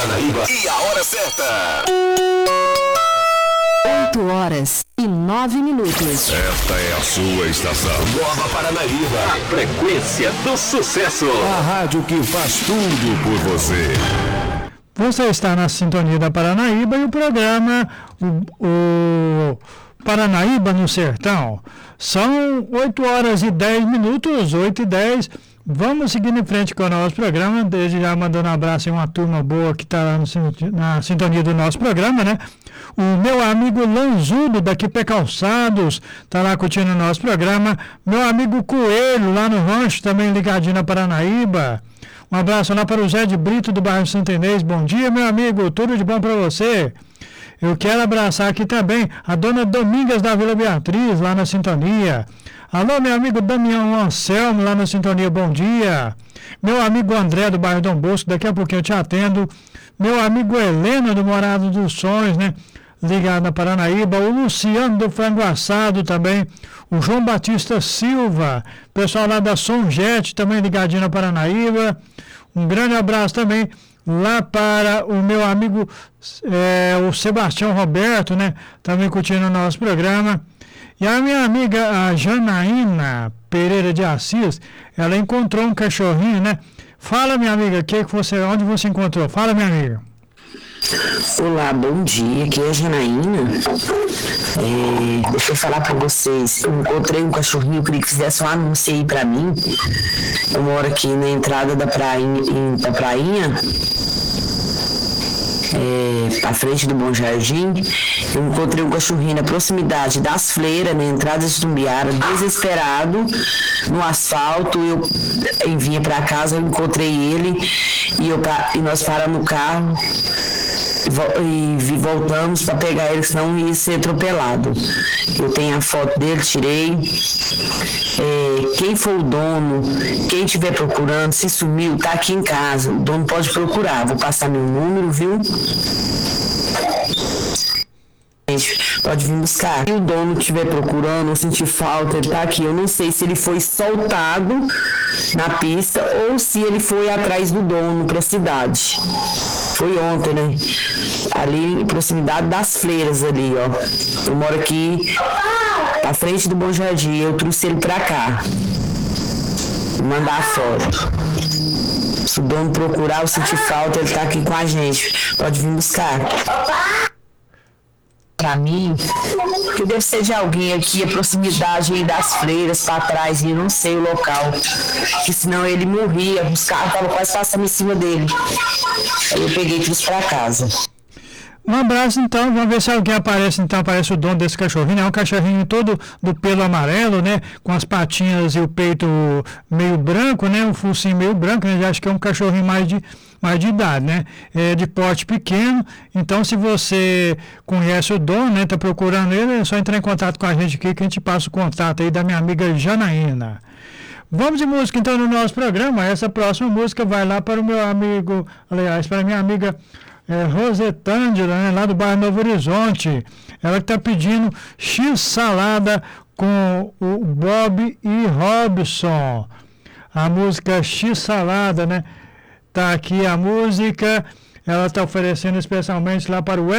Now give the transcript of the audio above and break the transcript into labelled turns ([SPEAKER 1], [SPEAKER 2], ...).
[SPEAKER 1] Paranaíba e a hora certa.
[SPEAKER 2] 8h09.
[SPEAKER 1] Esta é a sua estação. Nova Paranaíba. A frequência do sucesso. A rádio que faz tudo por você.
[SPEAKER 3] Você está na sintonia da Paranaíba e o programa o Paranaíba no Sertão. São 8h10, 8h10. Vamos seguindo em frente com o nosso programa. Desde já mandando um abraço a uma turma boa que está lá na sintonia do nosso programa, né? O meu amigo Lanzudo, daqui Pé Calçados, está lá curtindo o nosso programa. Meu amigo Coelho, lá no rancho, também ligadinho na Paranaíba. Um abraço lá para o Zé de Brito, do bairro Santo Inês. Bom dia, meu amigo. Tudo de bom para você. Eu quero abraçar aqui também a dona Domingas da Vila Beatriz, lá na sintonia. Alô, meu amigo Damião Anselmo, lá na sintonia, bom dia. Meu amigo André, do bairro Dom Bosco, daqui a pouquinho eu te atendo. Meu amigo Helena, do Morado dos Sonhos, né? Ligado na Paranaíba. O Luciano, do Frango Assado também. O João Batista Silva, pessoal lá da Sonjet, também ligadinho na Paranaíba. Um grande abraço também lá para o meu amigo o Sebastião Roberto, né? Também curtindo o nosso programa. E a minha amiga, a Janaína Pereira de Assis, ela encontrou um cachorrinho, né? Fala, minha amiga, onde você encontrou? Fala, minha amiga.
[SPEAKER 4] Olá, bom dia, aqui é a Janaína. Deixa eu falar pra vocês, eu encontrei um cachorrinho, eu queria que fizesse um anúncio aí pra mim. Eu moro aqui na entrada da prainha, à frente do Bom Jardim. Eu encontrei um cachorrinho na proximidade das Fleiras, na entrada de Tumbiara, desesperado, no asfalto. Eu vinha para casa, eu encontrei ele e nós paramos no carro e voltamos para pegar ele, senão ia ser atropelado. Eu tenho a foto dele, tirei. Quem for o dono, quem estiver procurando, se sumiu, tá aqui em casa. O dono pode procurar. Vou passar meu número, viu? Pode vir buscar. Se o dono estiver procurando ou sentir falta, ele tá aqui. Eu não sei se ele foi soltado na pista ou se ele foi atrás do dono para a cidade. Foi ontem, né? Ali em proximidade das Fleiras ali, ó. Eu moro aqui à frente do Bom Jardim. Eu trouxe ele pra cá. Vou mandar a foto. Se o dono procurar ou sentir falta, ele tá aqui com a gente. Pode vir buscar. Pra mim, que deve ser de alguém aqui, a proximidade aí das Fleiras pra trás, e eu não sei o local, que senão ele morria, os carros estavam quase passando em cima dele. Aí eu peguei e trouxe pra casa.
[SPEAKER 3] Um abraço então, vamos ver se alguém aparece, então aparece o dono desse cachorrinho, é um cachorrinho todo do pelo amarelo, né, com as patinhas e o peito meio branco, né, o focinho meio branco, né, já acho que é um cachorrinho mais de idade, né, de porte pequeno. Então se você conhece o dono, né, tá procurando ele, é só entrar em contato com a gente aqui que a gente passa o contato aí da minha amiga Janaína. Vamos de música então no nosso programa. Essa próxima música vai lá para o meu amigo, aliás, para a minha amiga Rosetângela, né, lá do bairro Novo Horizonte. Ela está pedindo X-Salada com o Bob e Robson. A música X-Salada, né? Tá aqui a música. Ela está oferecendo especialmente lá para o